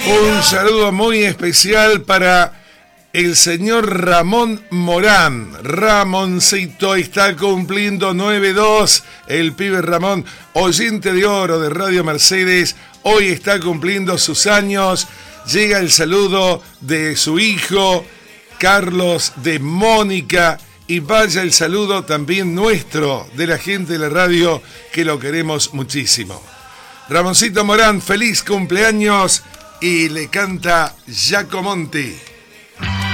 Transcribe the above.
Un saludo muy especial para el señor Ramón Morán. Ramoncito está cumpliendo 9-2. El pibe Ramón, oyente de oro de Radio Mercedes, hoy está cumpliendo sus años. Llega el saludo de su hijo, Carlos, de Mónica. Y vaya el saludo también nuestro, de la gente de la radio, que lo queremos muchísimo. Ramoncito Morán, feliz cumpleaños, y le canta Giacomonti.